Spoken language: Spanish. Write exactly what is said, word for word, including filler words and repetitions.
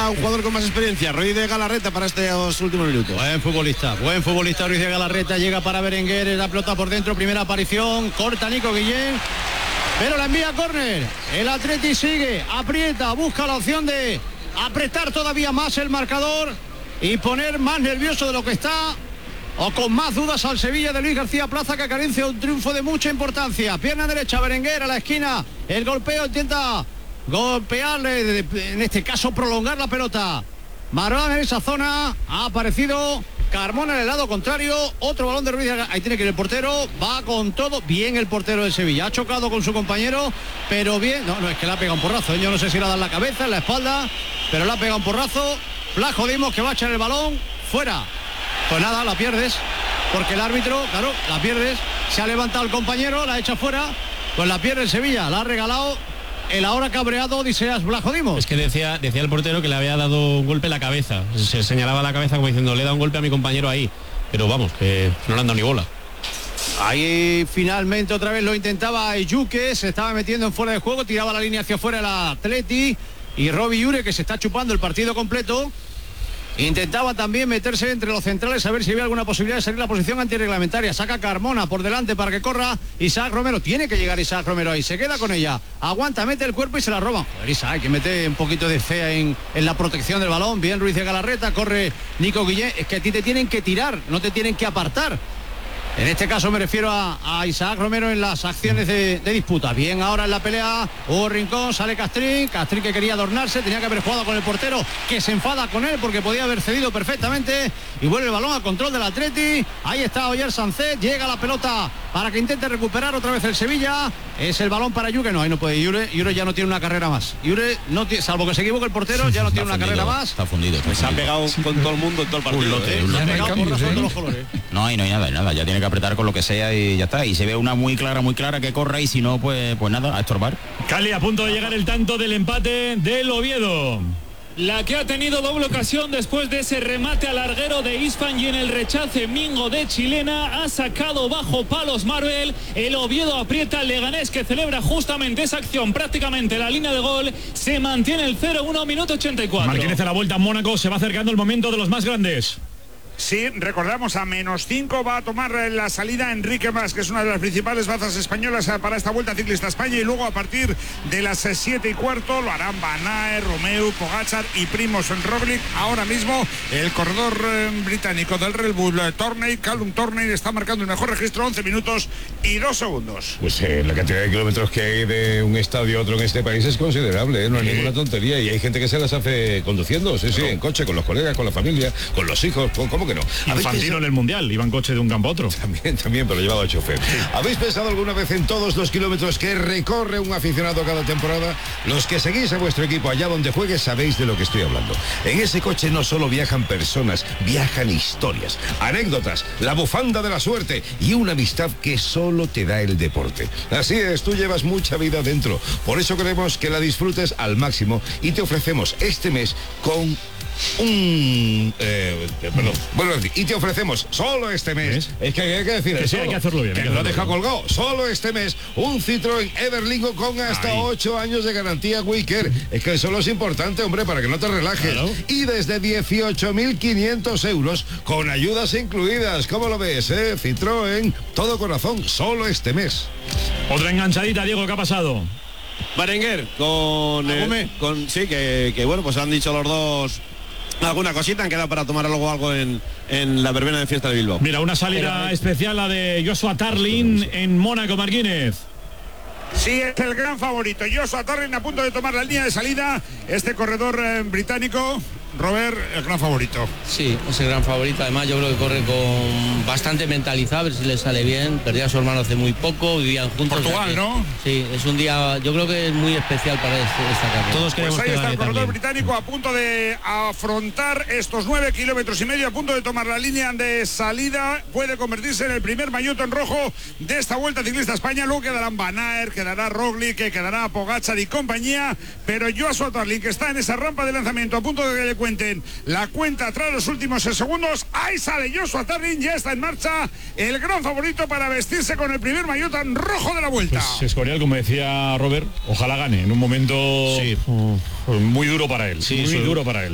a un jugador con más experiencia, Ruiz de Galarreta, para estos últimos minutos. Buen futbolista, buen futbolista Ruiz de Galarreta, llega para Berenguer, la pelota por dentro, primera aparición, corta Nico Guillén, pero la envía a córner. El Atleti sigue, aprieta, busca la opción de apretar todavía más el marcador y poner más nervioso de lo que está, o con más dudas al Sevilla de Luis García Plaza, que carencia un triunfo de mucha importancia. Pierna derecha, Berenguer a la esquina, el golpeo, intenta golpearle, en este caso prolongar la pelota. Marwan en esa zona, ha aparecido Carmona en el lado contrario, otro balón de Ruiz, ahí tiene que ir el portero, va con todo, bien el portero del Sevilla, ha chocado con su compañero, pero bien, no, no, es que le ha pegado un porrazo, yo no sé si le ha dado en la cabeza, en la espalda, pero le ha pegado un porrazo. Blasco Dimos, que va a echar el balón, fuera. Pues nada, la pierdes, porque el árbitro, claro, la pierdes, se ha levantado el compañero, la echa fuera, pues la pierde el Sevilla, la ha regalado el ahora cabreado Odiseas Blasco Dimos. Es que decía, decía el portero que le había dado un golpe en la cabeza, se señalaba la cabeza como diciendo, le he dado un golpe a mi compañero ahí, pero vamos, que no le han dado ni bola. Ahí finalmente otra vez lo intentaba Yuque, se estaba metiendo en fuera de juego, tiraba la línea hacia afuera el Atleti, y Robbie Ure, que se está chupando el partido completo, intentaba también meterse entre los centrales a ver si había alguna posibilidad de salir la posición antirreglamentaria. Saca Carmona por delante para que corra Isaac Romero. Tiene que llegar Isaac Romero ahí. Se queda con ella. Aguanta, mete el cuerpo y se la roban. Joder, Isaac, que mete un poquito de fe en, en la protección del balón. Bien Ruiz de Galarreta. Corre Nico Guillén. Es que a ti te tienen que tirar, no te tienen que apartar. En este caso me refiero a, a Isaac Romero en las acciones de, de disputa. Bien ahora en la pelea, Hugo Rincón, sale Castrín, Castrín que quería adornarse, tenía que haber jugado con el portero, que se enfada con él porque podía haber cedido perfectamente, y vuelve el balón al control del Atleti. Ahí está Oyer Sánchez, llega la pelota para que intente recuperar otra vez el Sevilla. Es el balón para Yure, no, ahí no puede Yure, Yure ya no tiene una carrera más. Yure, no tiene, salvo que se equivoque el portero, ya no tiene una carrera más. Está fundido. Está pues se ha pegado con todo el mundo en todo el partido. Un lote, ¿eh? un lote. Se ha pegado por razón de los colores. No, y no hay nada, nada, ya tiene que apretar con lo que sea y ya está. Y se ve una muy clara, muy clara que corra, y si no, pues, pues nada, a estorbar. Cali, a punto de llegar el tanto del empate del Oviedo. La que ha tenido doble ocasión después de ese remate al larguero de Isfan, y en el rechace Mingo de chilena ha sacado bajo palos Marvel. El Oviedo aprieta al Leganés, que celebra justamente esa acción prácticamente la línea de gol. Se mantiene el cero uno, minuto ochenta y cuatro. Martínez a la vuelta en Mónaco, se va acercando el momento de los más grandes. Sí, recordamos, a menos cinco va a tomar la salida Enrique Mas, que es una de las principales bazas españolas para esta Vuelta Ciclista a España, y luego a partir de las siete y cuarto lo harán Van Aert, Romeo, Pogačar y Primož Roglič. Ahora mismo el corredor eh, británico del Red Bull eh, Tourney, Callum Tourney, está marcando el mejor registro, once minutos y dos segundos. Pues eh, la cantidad de kilómetros que hay de un estadio a otro en este país es considerable, ¿eh? No es sí. ninguna tontería, y hay gente que se las hace conduciendo, sí, sí, en coche, con los colegas, con la familia, con los hijos, ¿cómo que no? Infantino en el Mundial, iba en coche de un campo a otro. También, también, pero llevaba chofer. Sí. ¿Habéis pensado alguna vez en todos los kilómetros que recorre un aficionado cada temporada? Los que seguís a vuestro equipo allá donde juegue sabéis de lo que estoy hablando. En ese coche no solo viajan personas, viajan historias, anécdotas, la bufanda de la suerte y una amistad que solo te da el deporte. Así es, tú llevas mucha vida dentro. Por eso queremos que la disfrutes al máximo y te ofrecemos este mes con un eh, perdón, bueno, y te ofrecemos solo este mes, ¿es? es que hay que decir que sí, hay que hacerlo bien, que que lo hacerlo deja bien. colgado, solo este mes un Citroën Everlingo con hasta ocho años de garantía Wicker. Es que eso es importante, hombre, para que no te relajes. Claro. Y desde dieciocho mil quinientos euros con ayudas incluidas. ¿Cómo lo ves, eh? Citroën, todo corazón, solo este mes. Otra enganchadita, Diego, ¿qué ha pasado? Berenguer con, eh, con sí, que, que bueno, pues han dicho los dos alguna cosita, han quedado para tomar luego algo en, en la verbena de fiesta de Bilbao. Mira, una salida Pero, especial, la de Joshua Tarling en Mónaco, Martínez. Sí, es el gran favorito. Joshua Tarling a punto de tomar la línea de salida. Este corredor eh, británico, Robert, el gran favorito. Sí, es el gran favorito. Además, yo creo que corre con bastante mentalizado, a ver si le sale bien. Perdía a su hermano hace muy poco, vivían juntos. Portugal, que, ¿no? Sí, es un día, yo creo que es muy especial para este, esta carrera. Todos queremos pues ahí está el corredor también. británico a punto de afrontar estos nueve kilómetros y medio, a punto de tomar la línea de salida. Puede convertirse en el primer maillot en rojo de esta Vuelta Ciclista a España. Luego quedarán Van Aert, quedará Roglič, que quedará Pogačar y compañía. Pero Joshua Tarling, que está en esa rampa de lanzamiento, a punto de que le cuenten la cuenta tras los últimos segundos. Ahí sale Joshua Tarling, ya está en marcha el gran favorito para vestirse con el primer maillot en rojo de la Vuelta. Pues Escorial, como decía Robert, ojalá gane en un momento sí. muy duro para él, sí, muy duro para él.